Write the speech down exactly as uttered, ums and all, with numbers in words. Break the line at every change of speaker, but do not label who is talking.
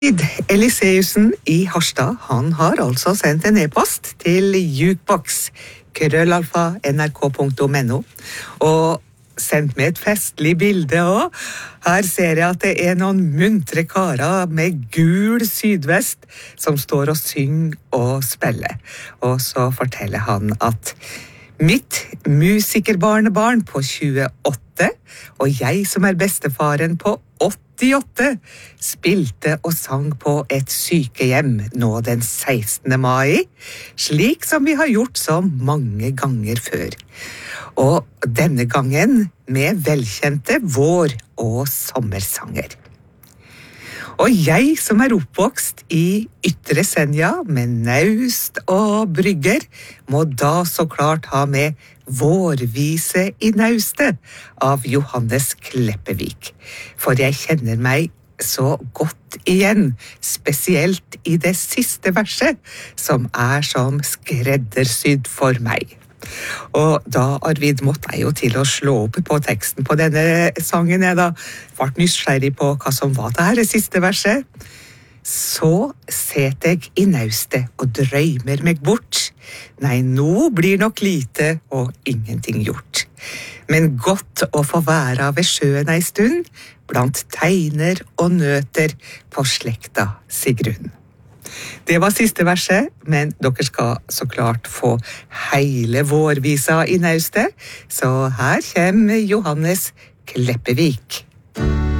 Eliseusen i Harstad, han har altså sendt en e-post til jukebox, krøllalfa, nrk punktum no, og sendt med et festlig bilde også. Her ser jeg at det er noen muntre karer med gul sydvest som står og synger og spiller. Og så forteller han at mitt musikerbarnebarn på tjueåtte, og jeg som er bestefaren på åttiåtte, spilte og sang på et sykehjem nå den sekstende mai, slik som vi har gjort så mange ganger før. Og denne gangen med velkjente vår- og sommersanger. Og jeg som er oppvokst i Ytre Senja med naust og brygger, må da så klart ha med Vårvise i naustet av Johannes Kleppevik. For jeg kjenner meg så godt igjen, spesielt i det siste verset, som er som skreddersydd for meg. Og da, Arvid, måtte jeg jo til å slå opp på teksten på denne sangen. Jeg da ble nysgjerrig på hva som var det her siste verset. Så set jeg i naustet og drøymer meg bort. Nei, nå blir nok lite og ingenting gjort. Men godt å få være ved sjøen ei stund, blant teiner og nøter på slekta Sigrun. Det var siste verset, men dere skal så klart få hele vårvisa i naustet, så her kommer Johannes Kleppevik.